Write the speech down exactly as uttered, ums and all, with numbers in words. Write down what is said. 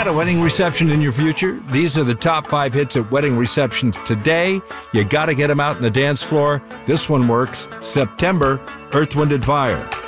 Got a wedding reception in your future? These are the top five hits at wedding receptions today. You got to get them out on the dance floor. This one works. September, Earth, Wind and Fire.